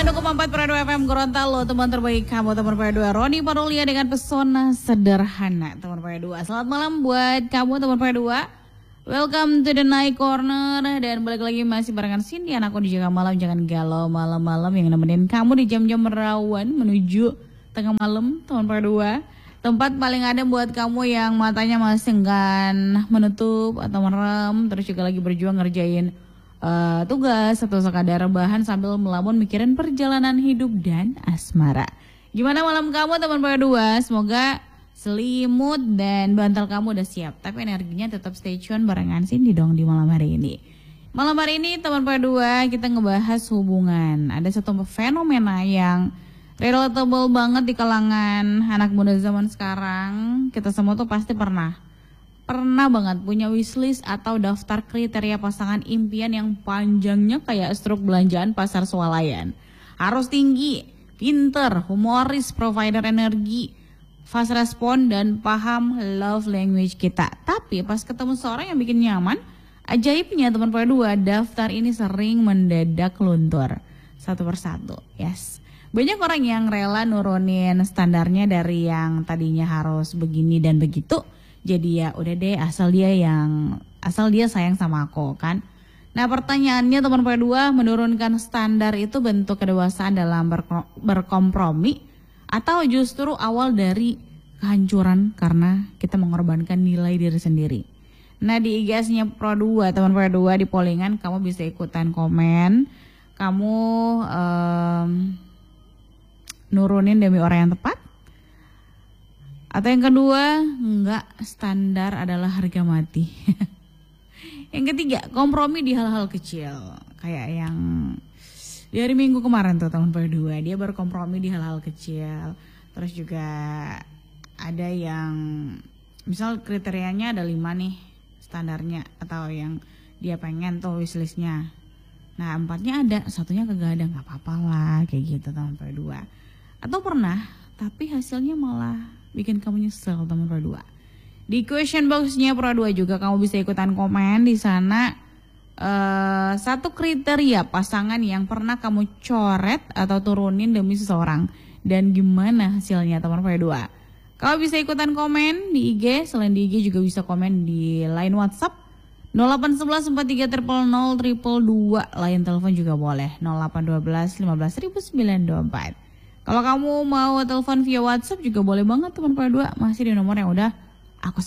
96,4 Prado FM Gorontalo, teman terbaik kamu, teman Prado. Roni Parolia dengan pesona sederhana, teman Prado. Selamat malam buat kamu, teman Prado. Welcome to the night corner. Dan balik lagi masih barengan Cindy, anakku di Jaga Malam. Jangan galau malam-malam yang nemenin kamu di jam-jam rawan menuju tengah malam, teman Prado. Tempat paling ada buat kamu yang matanya masih enggan menutup atau merem, terus juga lagi berjuang ngerjain tugas atau sekadar rebahan sambil melamun mikirin perjalanan hidup dan asmara. Gimana malam kamu, teman Prado? Semoga selimut dan bantal kamu udah siap, tapi energinya tetap stay tune barengan Cindy dong di malam hari ini. Malam hari ini, teman Prado, kita ngebahas hubungan. Ada satu fenomena yang relatable banget di kalangan anak muda zaman sekarang. Kita semua tuh pasti pernah banget punya wishlist atau daftar kriteria pasangan impian yang panjangnya kayak struk belanjaan pasar swalayan. Harus tinggi, pinter, humoris, provider energi, fast respon, dan paham love language kita. Tapi pas ketemu seorang yang bikin nyaman, ajaibnya teman Prado, daftar ini sering mendadak luntur satu persatu. Yes. Banyak orang yang rela nurunin standarnya dari yang tadinya harus begini dan begitu. Jadi ya udah deh, asal dia sayang sama aku kan. Nah pertanyaannya, teman Prado, menurunkan standar itu bentuk kedewasaan dalam berkompromi atau justru awal dari kehancuran karena kita mengorbankan nilai diri sendiri? Nah di IG-nya Pro2, teman Prado, di pollingan kamu bisa ikutan komen. Kamu nurunin demi orang yang tepat? Atau yang kedua, enggak, standar adalah harga mati. Yang ketiga, kompromi di hal-hal kecil. Kayak yang di hari Minggu kemarin tuh, teman Prado, dia berkompromi di hal-hal kecil. Terus juga ada yang misal kriterianya ada 5 nih standarnya, atau yang dia pengen tuh wishlistnya. Nah 4-nya ada, 1-nya kagak ada, gak apa-apa lah kayak gitu, teman Prado. Atau pernah tapi hasilnya malah bikin kamu nyesel, teman Prado. Di question box-nya Prado juga kamu bisa ikutan komen di sana. Satu kriteria pasangan yang pernah kamu coret atau turunin demi seseorang, dan gimana hasilnya, teman Prado. Kamu bisa ikutan komen di IG, selain di IG juga bisa komen di line WhatsApp 0811 43 000 222, line telepon juga boleh 0812 15 924. Kalau kamu mau telepon via WhatsApp juga boleh banget, teman Prado, masih di nomor yang udah